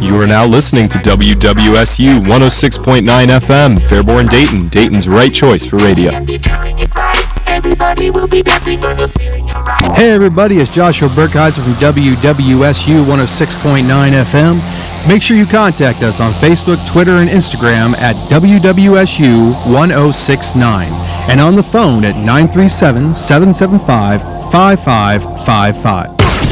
You are now listening to WWSU 106.9 FM, Fairborn, Dayton, Dayton's right choice for radio. Hey everybody, it's Joshua Burkheiser from WWSU 106.9 FM. Make sure you contact us on Facebook, Twitter, and Instagram at WWSU 1069 and on the phone at 937-775-5555.